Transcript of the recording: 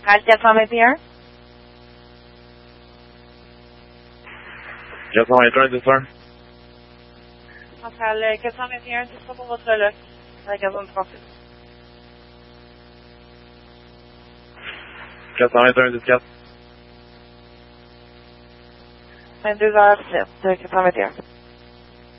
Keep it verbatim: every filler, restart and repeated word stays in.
quatre cent vingt et un. quatre cent vingt et un, dix un. Centrale quatre cent vingt et un, c'est ça pour votre loc. Avec la zone Francis. quatre cent vingt et un, dix quatre. vingt-deux heures sept, quatre cent vingt et un.